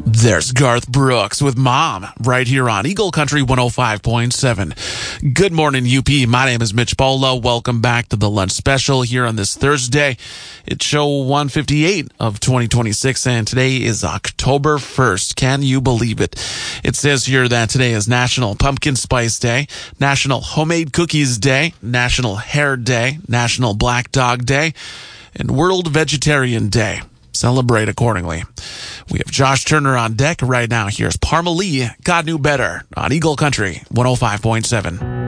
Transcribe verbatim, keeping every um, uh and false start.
There's Garth Brooks with Mom right here on Eagle Country one oh five point seven. Good morning, U P. My name is Mitch Polo. Welcome back to the lunch special here on this Thursday. It's show one fifty-eight of twenty twenty-six, and today is October first. Can you believe it? It says here that today is National Pumpkin Spice Day, National Homemade Cookies Day, National Hair Day, National Black Dog Day, and World Vegetarian Day. Celebrate accordingly. We have Josh Turner on deck right now. Here's Parma Lee, God Knew Better on Eagle Country one oh five point seven.